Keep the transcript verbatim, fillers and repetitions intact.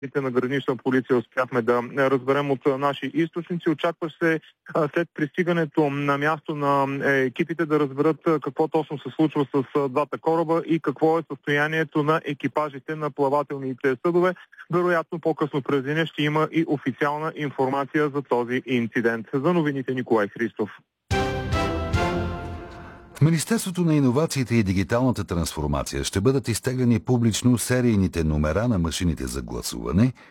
на гранична полиция успяхме да разберем от наши източници. Очаква се след пристигането на място на екипите да разберат какво точно се случва с двата кораба и какво е състоянието на екипажите на плавателните съдове. Вероятно по-късно през деня ще има и официална информация за този инцидент. За новините Николай Христов. В Министерството на иновациите и дигиталната трансформация ще бъдат изтеглени публично серийните номера на машините за гласуване